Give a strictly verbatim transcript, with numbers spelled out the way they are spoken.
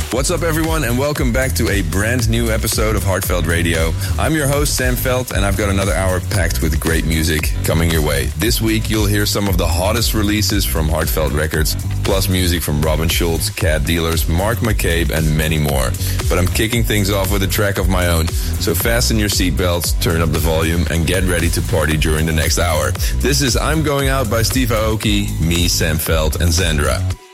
What's up, everyone, and welcome back to a brand new episode of Heartfelt Radio. I'm your host, Sam Veld, and I've got another hour packed with great music coming your way. This week, you'll hear some of the hottest releases from Heartfelt Records, plus music from Robin Schulz, Cat Dealers, Mark McCabe, and many more. But I'm kicking things off with a track of my own, so fasten your seatbelts, turn up the volume, and get ready to party during the next hour. This is I'm Going Out by Steve Aoki, me, Sam Veld, and Zandra.